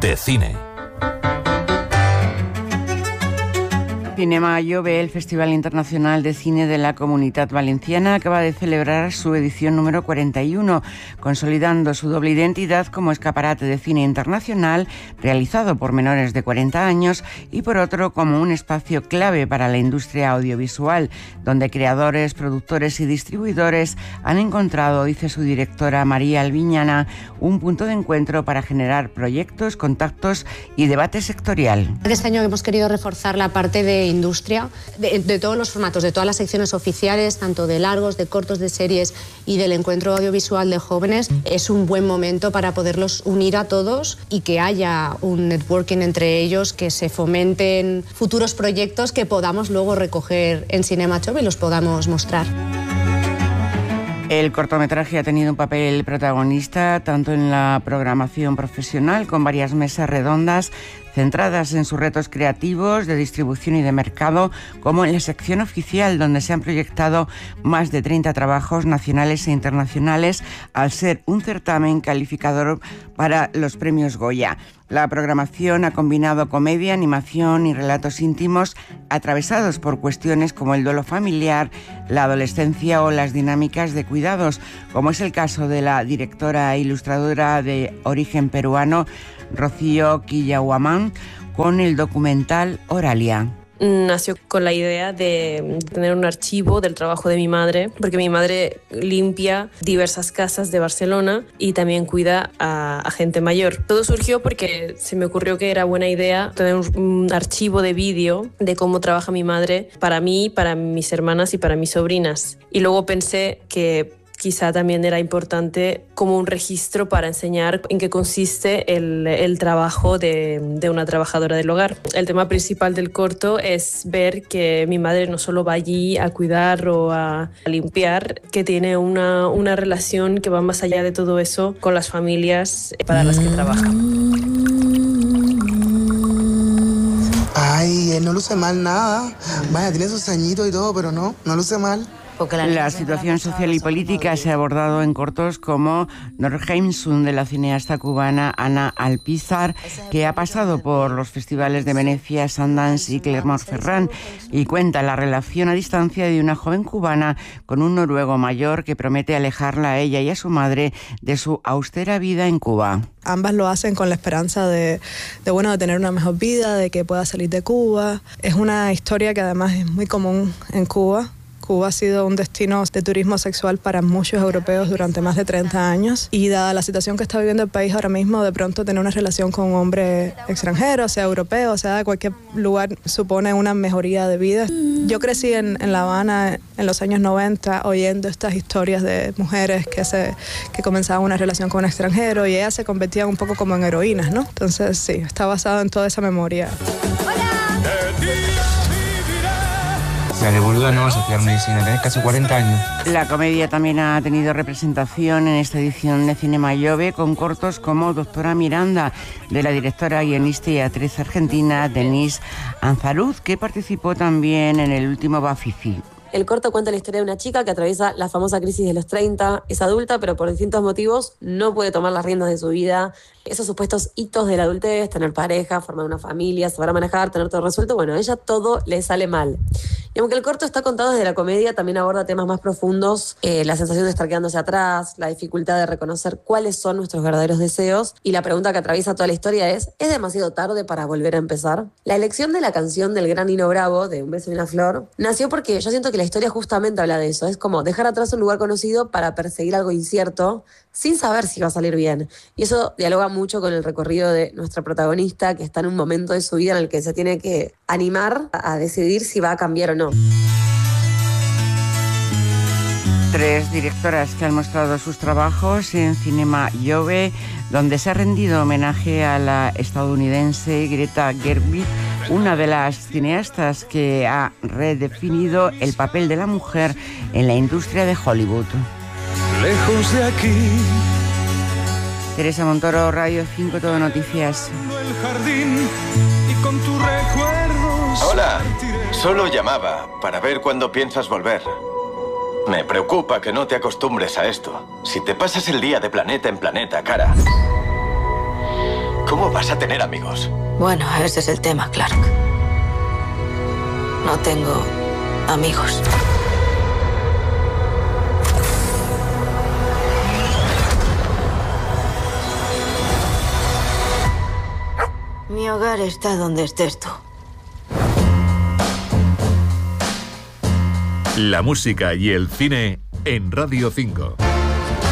de cine. Cinema Jove, el Festival Internacional de Cine de la Comunitat Valenciana, acaba de celebrar su edición número 41, consolidando su doble identidad como escaparate de cine internacional realizado por menores de 40 años y por otro como un espacio clave para la industria audiovisual, donde creadores, productores y distribuidores han encontrado, dice su directora María Albiñana, un punto de encuentro para generar proyectos, contactos y debate sectorial. Este año hemos querido reforzar la parte de industria, de todos los formatos, de todas las secciones oficiales, tanto de largos, de cortos, de series y del encuentro audiovisual de jóvenes. Es un buen momento para poderlos unir a todos y que haya un networking entre ellos, que se fomenten futuros proyectos que podamos luego recoger en Cinema Jove y los podamos mostrar. El cortometraje ha tenido un papel protagonista tanto en la programación profesional, con varias mesas redondas centradas en sus retos creativos, de distribución y de mercado, como en la sección oficial, donde se han proyectado más de 30 trabajos nacionales e internacionales, al ser un certamen calificador para los premios Goya. La programación ha combinado comedia, animación y relatos íntimos atravesados por cuestiones como el duelo familiar, la adolescencia o las dinámicas de cuidados, como es el caso de la directora e ilustradora de origen peruano, Rocío Quillahuamán, con el documental Oralia. Nació con la idea de tener un archivo del trabajo de mi madre, porque mi madre limpia diversas casas de Barcelona y también cuida a gente mayor. Todo surgió porque se me ocurrió que era buena idea tener un archivo de vídeo de cómo trabaja mi madre para mí, para mis hermanas y para mis sobrinas. Y luego pensé que quizá también era importante como un registro para enseñar en qué consiste el trabajo de una trabajadora del hogar. El tema principal del corto es ver que mi madre no solo va allí a cuidar o a limpiar, que tiene una relación que va más allá de todo eso con las familias para las que trabaja. Ay, él no luce mal nada. Vaya, tiene sus añitos y todo, pero no luce mal. La situación social y política se ha abordado en cortos como Norheimsund, de la cineasta cubana Ana Alpizar, que ha pasado por los festivales de Venecia, Sundance y Clermont-Ferrand, y cuenta la relación a distancia de una joven cubana con un noruego mayor que promete alejarla a ella y a su madre de su austera vida en Cuba. Ambas lo hacen con la esperanza de tener una mejor vida, de que pueda salir de Cuba. Es una historia que además es muy común en Cuba. Cuba ha sido un destino de turismo sexual para muchos europeos durante más de 30 años y dada la situación que está viviendo el país ahora mismo, de pronto tener una relación con un hombre extranjero, sea europeo, sea de cualquier lugar, supone una mejoría de vida. Yo crecí en La Habana en los años 90 oyendo estas historias de mujeres que comenzaban una relación con un extranjero y ellas se convertían un poco como en heroínas, ¿no? Entonces sí, está basado en toda esa memoria. La de boluda no vas a estudiar medicina, tenés casi 40 años. La comedia también ha tenido representación en esta edición de Cinema Jove, con cortos como Doctora Miranda, de la directora, guionista y actriz argentina Denise Anzaruz, que participó también en el último Bafisi. El corto cuenta la historia de una chica que atraviesa la famosa crisis de los 30, es adulta, pero por distintos motivos no puede tomar las riendas de su vida. Esos supuestos hitos de la adultez, tener pareja, formar una familia, saber manejar, tener todo resuelto, bueno, a ella todo le sale mal. Y aunque el corto está contado desde la comedia, también aborda temas más profundos, la sensación de estar quedándose atrás, la dificultad de reconocer cuáles son nuestros verdaderos deseos, y la pregunta que atraviesa toda la historia ¿es demasiado tarde para volver a empezar? La elección de la canción del gran Nino Bravo, de Un beso y una flor, nació porque yo siento que la historia justamente habla de eso, es como dejar atrás un lugar conocido para perseguir algo incierto, sin saber si va a salir bien. Y eso dialoga mucho con el recorrido de nuestra protagonista, que está en un momento de su vida en el que se tiene que animar a decidir si va a cambiar o no. 3 directoras que han mostrado sus trabajos en Cinema Jove, donde se ha rendido homenaje a la estadounidense Greta Gerwig, una de las cineastas que ha redefinido el papel de la mujer en la industria de Hollywood. Lejos de aquí. Teresa Montoro, Radio 5, Todo Noticias. El jardín y con tus recuerdos. Hola, solo llamaba para ver cuándo piensas volver. Me preocupa que no te acostumbres a esto. Si te pasas el día de planeta en planeta, cara. ¿Cómo vas a tener amigos? Bueno, ese es el tema, Clark. No tengo amigos. Mi hogar está donde estés tú. La música y el cine en Radio 5.